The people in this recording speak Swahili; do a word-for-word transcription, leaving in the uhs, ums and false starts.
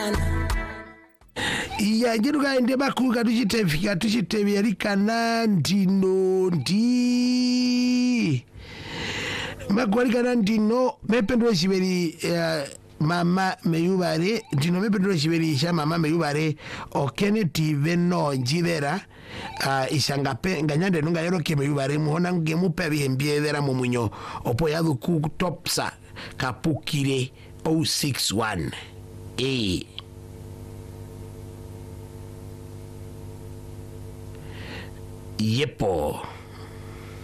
iya jiruka ende bakuluka tuchitefika tuchitebyerikana ndino ndi magwalikana ndino mependwa chiberi uh, mama meyubare ndino mependwa chiberi cha mama meyubare okeneti veno njivera uh, isangape nganyande nunga yoroke meyubare muhona nge mupe bihembiedera mu munyo opo yadu ku topsa kapukire zero six one eh yepo